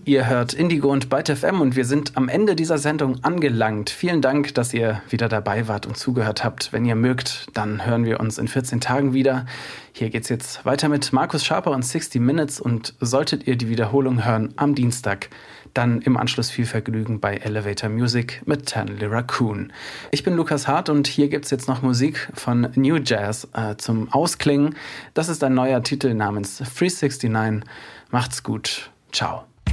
Ihr hört Indigo und Byte FM und wir sind am Ende dieser Sendung angelangt. Vielen Dank, dass ihr wieder dabei wart und zugehört habt. Wenn ihr mögt, dann hören wir uns in 14 Tagen wieder. Hier geht's jetzt weiter mit Markus Schaper und 60 Minutes und solltet ihr die Wiederholung hören am Dienstag, dann im Anschluss viel Vergnügen bei Elevator Music mit Tannely Raccoon. Ich bin Lukas Hart und hier gibt's jetzt noch Musik von New Jazz zum Ausklingen. Das ist ein neuer Titel namens 369. Macht's gut. Ciao.